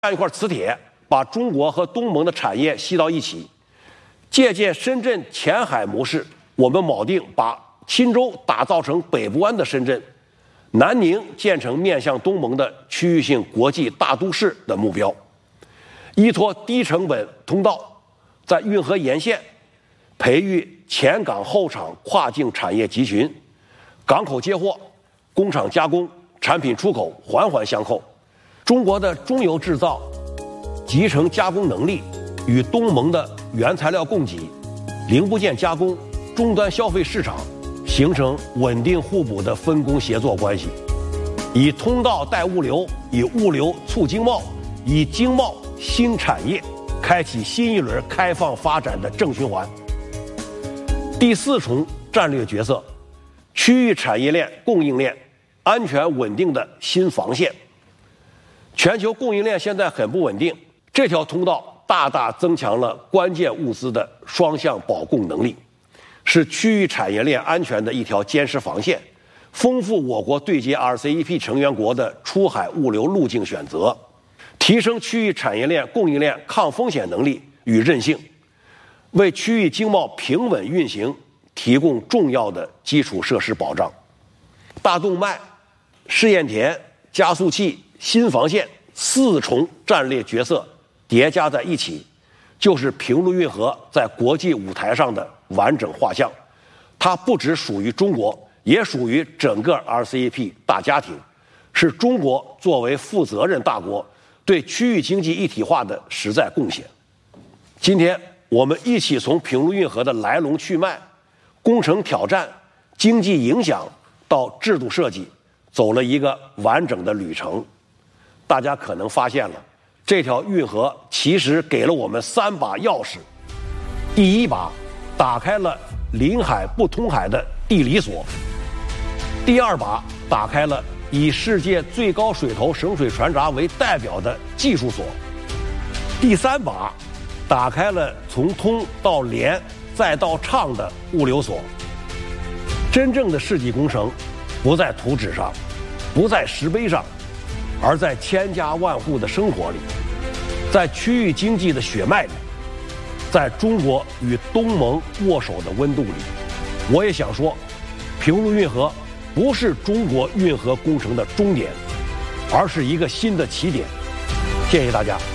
一块磁铁，把中国和东盟的产业吸到一起。借鉴深圳前海模式，我们铆定把钦州打造成北部湾的深圳，南宁建成面向东盟的区域性国际大都市的目标。依托低成本通道，在运河沿线培育前港后厂跨境产业集群，港口接货、工厂加工、产品出口环环相扣。中国的中游制造、集成加工能力与东盟的原材料供给、零部件加工、终端消费市场形成稳定互补的分工协作关系，以通道带物流，以物流促经贸，以经贸新产业，开启新一轮开放发展的正循环。第四重战略角色，区域产业链供应链安全稳定的新防线。全球供应链现在很不稳定，这条通道大大增强了关键物资的双向保供能力，是区域产业链安全的一条坚实防线，丰富我国对接 RCEP 成员国的出海物流路径选择，提升区域产业链供应链抗风险能力与韧性，为区域经贸平稳运行提供重要的基础设施保障。大动脉、试验田、加速器、新防线四重战略角色叠加在一起，就是平陆运河在国际舞台上的完整画像。它不只属于中国，也属于整个 RCEP 大家庭，是中国作为负责任大国对区域经济一体化的实在贡献。今天我们一起从平陆运河的来龙去脉、工程挑战、经济影响到制度设计，走了一个完整的旅程。大家可能发现了，这条运河其实给了我们3把钥匙。第一把打开了临海不通海的地理锁，第二把打开了以世界最高水头省水船闸为代表的技术锁，第三把打开了从通到联再到畅的物流锁。真正的世纪工程不在图纸上，不在石碑上，而在千家万户的生活里，在区域经济的血脉里，在中国与东盟握手的温度里。我也想说，平陆运河不是中国运河工程的终点，而是一个新的起点。谢谢大家。